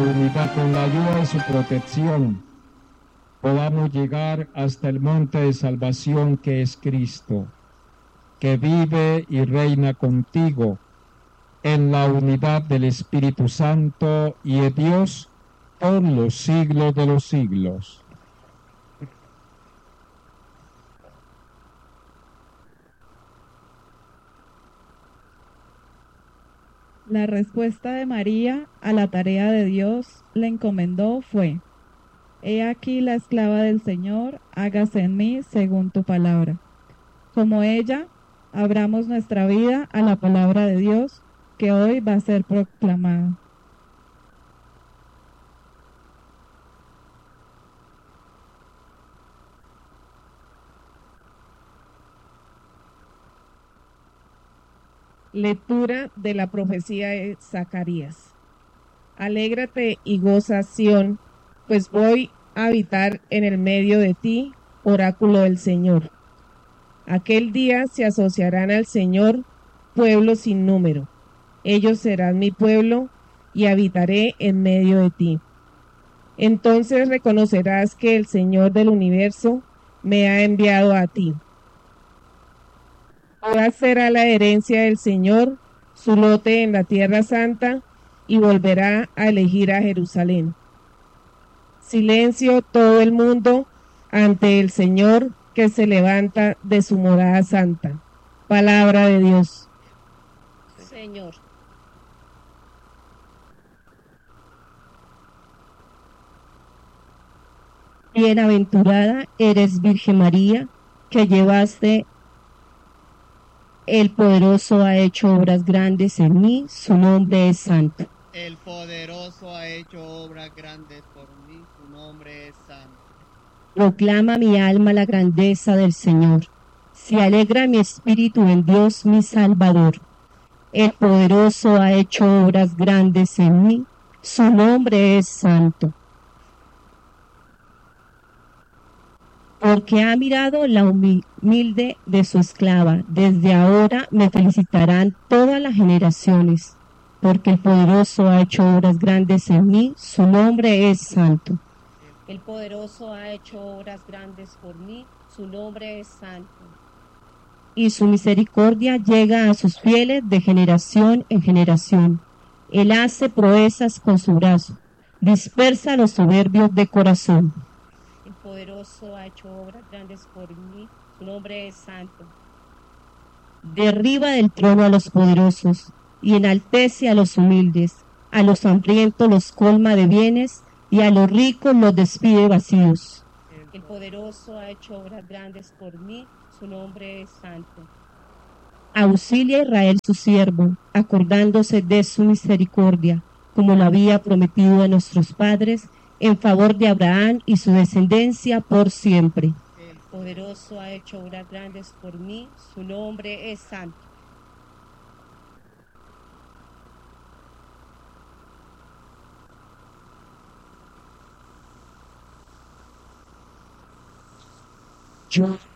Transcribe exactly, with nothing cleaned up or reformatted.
unidad, con la ayuda de su protección, podamos llegar hasta el monte de salvación que es Cristo, que vive y reina contigo en la unidad del Espíritu Santo y de Dios por los siglos de los siglos. La respuesta de María a la tarea de Dios le encomendó fue: He aquí la esclava del Señor, hágase en mí según tu palabra. Como ella, abramos nuestra vida a la palabra de Dios que hoy va a ser proclamada. Lectura de la profecía de Zacarías. Alégrate y goza, Sión, pues voy a habitar en el medio de ti, oráculo del Señor. Aquel día se asociarán al Señor pueblos sin número. Ellos serán mi pueblo y habitaré en medio de ti. Entonces reconocerás que el Señor del universo me ha enviado a ti. Toda será la herencia del Señor, su lote en la tierra santa, y volverá a elegir a Jerusalén. Silencio todo el mundo ante el Señor que se levanta de su morada santa. Palabra de Dios. Señor. Bienaventurada eres, Virgen María, que llevaste el poderoso ha hecho obras grandes en mí, su nombre es santo. El poderoso ha hecho obras grandes por mí, su nombre es santo. Proclama mi alma la grandeza del Señor. Se alegra mi espíritu en Dios mi Salvador. El poderoso ha hecho obras grandes en mí, su nombre es santo. Porque ha mirado la humilde de su esclava. Desde ahora me felicitarán todas las generaciones, porque el poderoso ha hecho obras grandes en mí, su nombre es santo. El poderoso ha hecho obras grandes por mí, su nombre es santo. Y su misericordia llega a sus fieles de generación en generación. Él hace proezas con su brazo, dispersa a los soberbios de corazón. El poderoso ha hecho obras grandes por mí, su nombre es santo. Derriba del trono a los poderosos y enaltece a los humildes. A los hambrientos los colma de bienes y a los ricos los despide vacíos. El poderoso ha hecho obras grandes por mí, su nombre es santo. Auxilia a Israel su siervo, acordándose de su misericordia, como lo había prometido a nuestros padres, en favor de Abraham y su descendencia por siempre. El poderoso ha hecho obras grandes por mí, su nombre es santo. Yo